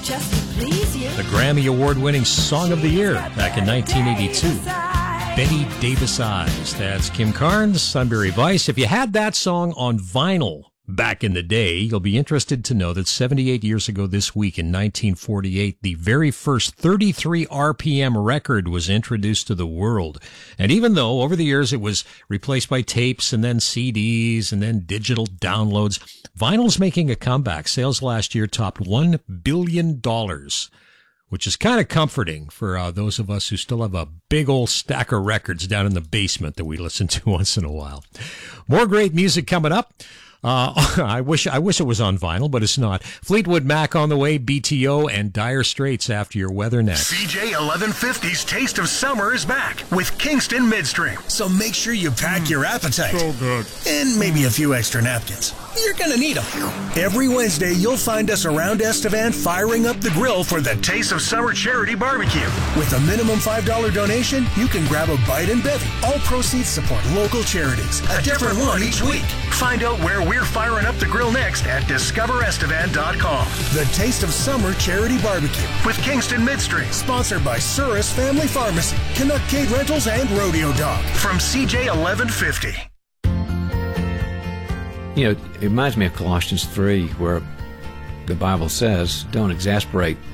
just to please you. The Grammy Award-winning Song of the Year back in 1982. Betty Davis Eyes. That's Kim Carnes, Sunbury Vice. If you had that song on vinyl back in the day, you'll be interested to know that 78 years ago this week in 1948, the very first 33 RPM record was introduced to the world. And even though over the years it was replaced by tapes and then CDs and then digital downloads, vinyl's making a comeback. Sales last year topped $1 billion, which is kind of comforting for those of us who still have a big old stack of records down in the basement that we listen to once in a while. More great music coming up. I wish it was on vinyl, but it's not. Fleetwood Mac on the way, BTO, and Dire Straits after your weather next. CJ 1150's Taste of Summer is back with Kingston Midstream. So make sure you pack your appetite. So good. And maybe a few extra napkins. You're going to need them. Every Wednesday, you'll find us around Estevan firing up the grill for the Taste of Summer Charity Barbecue. With a minimum $5 donation, you can grab a bite and bevy. All proceeds support local charities. A different one each week. Find out where we're firing up the grill next at discoverestevan.com. The Taste of Summer Charity Barbecue with Kingston Midstream. Sponsored by Surus Family Pharmacy, Canuck Cade Rentals, and Rodeo Dog. From CJ 1150. You know, it reminds me of Colossians 3, where the Bible says, don't exasperate